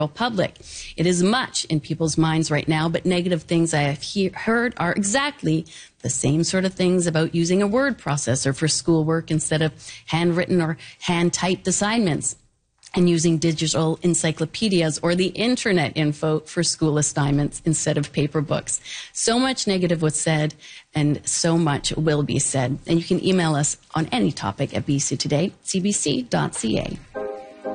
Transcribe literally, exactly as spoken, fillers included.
public. It is much in people's minds right now, but negative things I have he heard are exactly the same sort of things about using a word processor for schoolwork instead of handwritten or hand-typed assignments, and using digital encyclopedias or the internet info for school assignments instead of paper books. So much negative was said, and so much will be said. And you can email us on any topic at b c today, c b c dot c a.